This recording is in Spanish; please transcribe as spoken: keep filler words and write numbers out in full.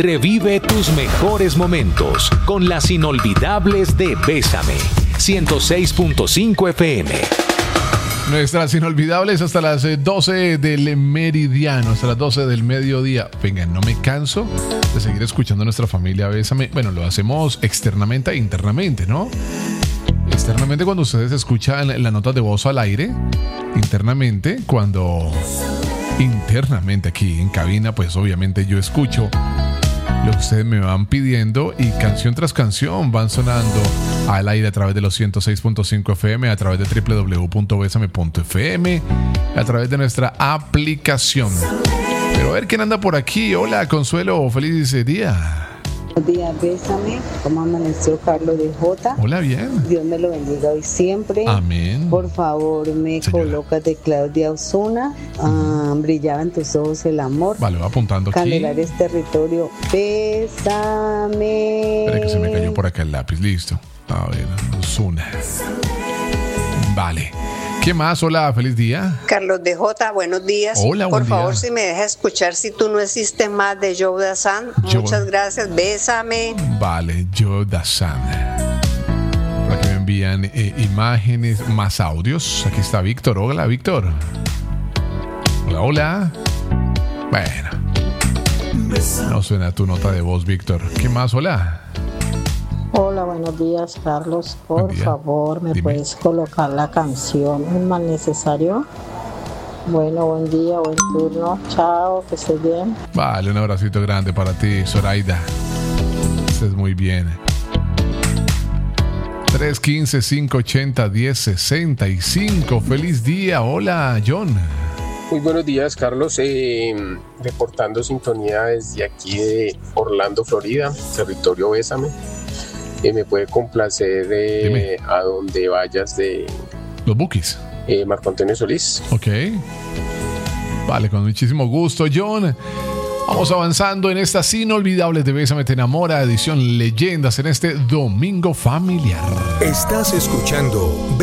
Revive tus mejores momentos con las inolvidables de Bésame. ciento seis punto cinco F M. Nuestras inolvidables hasta las doce del meridiano, hasta las doce del mediodía. Venga, no me canso de seguir escuchando a nuestra familia Bésame. Bueno, lo hacemos externamente e internamente, ¿no? Externamente cuando ustedes escuchan la nota de voz al aire. Internamente cuando... Internamente aquí en cabina, pues obviamente yo escucho lo que ustedes me van pidiendo y canción tras canción van sonando al aire a través de los ciento seis punto cinco F M, a través de doble u doble u doble u punto besame punto F M, a través de nuestra aplicación. Pero a ver quién anda por aquí. Hola, Consuelo, feliz día. Buenos días, Bésame. ¿Cómo amaneció Carlos de J? Hola, bien. Dios me lo bendiga hoy siempre. Amén. Por favor, me Señora. colocas de Claudia Osuna. Uh-huh. uh, brillaba en tus ojos el amor. Vale, va apuntando aquí. Candelares Territorio. Bésame. Espera que se me cayó por acá el lápiz. Listo. A ver, Osuna. Vale. ¿Qué más? Hola, feliz día. Carlos de J, buenos días. Hola, buen Por favor, día. si me deja escuchar Si tú no existes más de Joe Dassin. Joe. Muchas gracias, bésame. Vale, Joe Dassin. Para que me envían eh, imágenes, más audios. Aquí está Víctor. Hola, Víctor. Hola, hola. Bueno. No suena tu nota de voz, Víctor. ¿Qué más? Hola. Hola, buenos días, Carlos. Por favor, ¿me Dime. puedes colocar la canción Un Mal Necesario? Bueno, buen día, buen turno. Chao, que estés bien. Vale, un abracito grande para ti, Zoraida. Estés muy bien. tres uno cinco, cinco ocho cero, uno cero seis cinco. Feliz día. Hola, John. Muy buenos días, Carlos. Eh, reportando sintonía desde aquí de Orlando, Florida, territorio Bésame. Eh, me puede complacer eh, a donde vayas de Los Bukis. Eh, Marco Antonio Solís. Ok. Vale, con muchísimo gusto, John. Vamos avanzando en estas inolvidables de Bésame Te Enamora, edición Leyendas en este domingo familiar. Estás escuchando